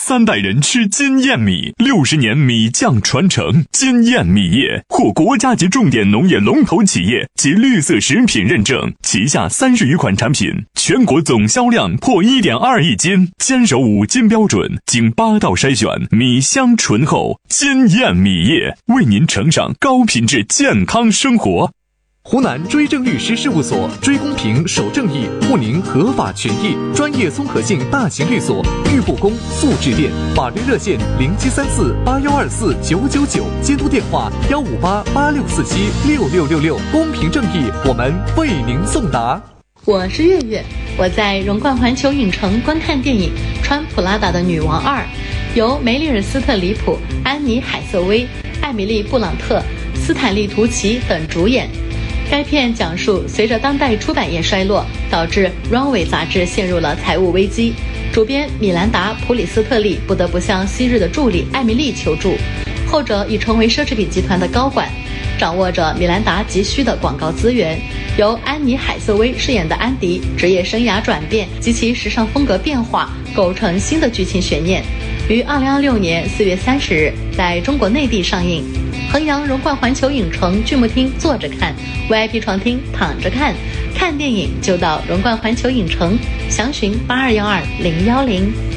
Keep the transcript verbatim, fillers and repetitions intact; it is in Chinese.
三代人吃金燕米，六十年米酱传承。金燕米业获国家级重点农业龙头企业及绿色食品认证，旗下三十余款产品，全国总销量破 一点二亿斤，坚守五金标准，经八道筛选，米香醇厚。金燕米业为您呈上高品质健康生活。 湖南追正律师事务所，追公平守正义，护您合法权益，专业综合性大型律所，豫不公速致电，法律热线零七三四八幺二四九九九，监督电话幺五八八六四七六六六六，公平正义，我们为您送达。 我是月月，我在荣冠环球影城观看电影《穿普拉达的女王二》，由梅丽尔·斯特里普、安妮·海瑟薇、艾米丽·布朗特、斯坦利·图奇等主演。该片讲述随着当代出版业衰落，导致 Runway 杂志陷入了财务危机，主编米兰达·普里斯特利不得不向昔日的助理艾米丽求助，后者已成为奢侈品集团的高管，掌握着米兰达急需的广告资源。由安妮·海瑟薇饰演的安迪职业生涯转变及其时尚风格变化，构成新的剧情悬念，于二零二六年四月三十日在中国内地上映。衡阳荣冠环球影城剧目厅坐着看， V I P 床厅躺着看，看电影就到荣冠环球影城，详询八二幺二零幺零。